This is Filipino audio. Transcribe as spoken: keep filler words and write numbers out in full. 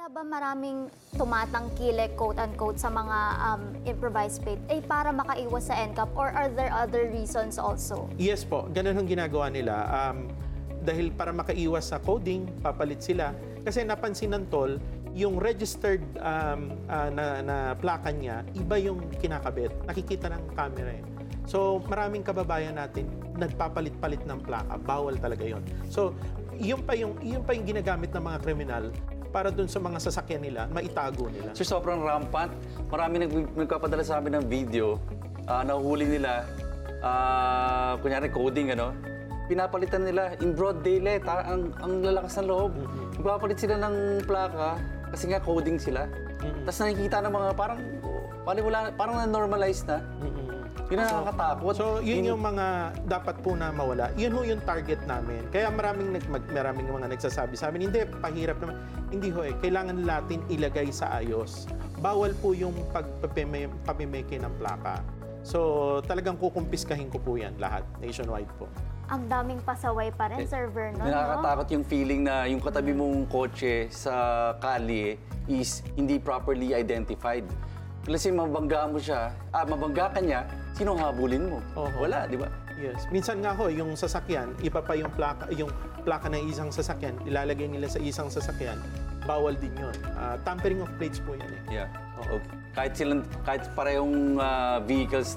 ba maraming tumatangkile, quote-unquote, sa mga um, improvised plate ay para makaiwas sa N C A P or are there other reasons also? Yes po, ganun ang ginagawa nila. Um, dahil para makaiwas sa coding, papalit sila. Kasi napansin ng toll, yung registered um, uh, na, na plaka niya, iba yung kinakabit. Nakikita ng camera eh. So maraming kababayan natin nagpapalit-palit ng plaka. Bawal talaga yon. So yun pa yung, yun pa yung ginagamit ng mga kriminal para dun sa mga sasakyan nila, maitago nila. So sobrang rampant. Marami nag nagpapadala sa amin ng video. Uh, nahuhuli nila, uh, kunyari coding, ano, pinapalitan nila in broad daylight, ha? ang, ang lalakas ng loob. Mm-hmm. Nagpapalit sila ng plaka kasi nga coding sila. Mm-hmm. Tapos nakikita ng mga parang, paliwala, parang na-normalize na. Mm-hmm. Yun ang nakakatakot. So, yun yung mga dapat po na mawala. Yun ho yung target namin. Kaya maraming, nag, mag, maraming mga nagsasabi sa amin, hindi, pahirap naman. Hindi ho eh. Kailangan natin ilagay sa ayos. Bawal po yung pagpapimeke ng plaka. So, talagang kukumpiskahin ko po yan lahat, nationwide po. Ang daming pasaway pa rin, Sir Vernon, no? Nakakatakot yung feeling na yung katabi mong kotse sa kalye is hindi properly identified. Kasi mabangga mo siya, ah, mabangga ka niya, sino habulin mo? Oho. Wala, di ba? Yes. Minsan nga ho, yung sasakyan, iba pa yung plaka, yung plaka ng isang sasakyan, ilalagay nila sa isang sasakyan, bawal din yun. Uh, tampering of plates po yan eh. Yeah. Okay. Kahit silang, kahit parehong uh, vehicles